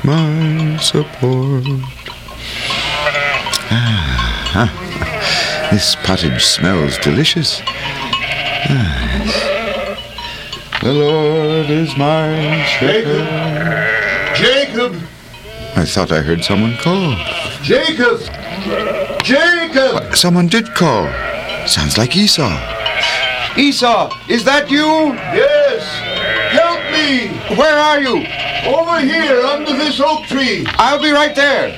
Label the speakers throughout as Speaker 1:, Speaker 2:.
Speaker 1: my support. This pottage smells delicious. The Lord is my shepherd.
Speaker 2: Jacob!
Speaker 1: I thought I heard someone call.
Speaker 2: Jacob! Jacob!
Speaker 1: Someone did call. Sounds like Esau. Esau, is that you?
Speaker 2: Yes! Help me!
Speaker 1: Where are you?
Speaker 2: Over here, under this oak tree.
Speaker 1: I'll be right there.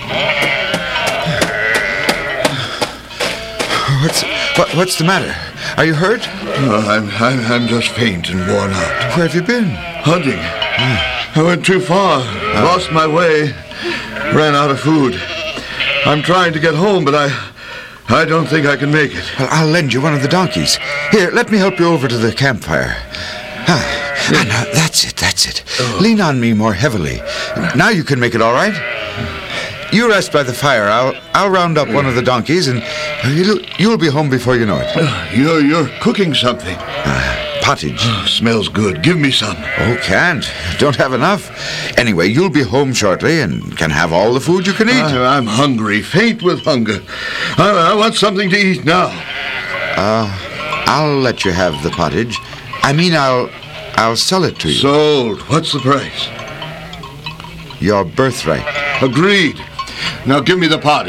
Speaker 1: What's the matter? Are you hurt?
Speaker 2: I'm just faint and worn out.
Speaker 1: Where have you been?
Speaker 2: Hunting. I went too far. Lost my way. Ran out of food. I'm trying to get home, but I don't think I can make it.
Speaker 1: Well, I'll lend you one of the donkeys. Here, let me help you over to the campfire. Now, that's it.
Speaker 2: Oh.
Speaker 1: Lean on me more heavily. Now you can make it all right. You rest by the fire. I'll round up one of the donkeys, and you'll be home before you know it.
Speaker 2: You're cooking something.
Speaker 1: Pottage.
Speaker 2: Oh, smells good. Give me some.
Speaker 1: Oh, can't. Don't have enough. Anyway, you'll be home shortly and can have all the food you can eat.
Speaker 2: I'm hungry, faint with hunger. I want something to eat now.
Speaker 1: I'll let you have the pottage. I mean, I'll sell it to you.
Speaker 2: Sold. What's the price?
Speaker 1: Your birthright.
Speaker 2: Agreed. Now give me the pottage.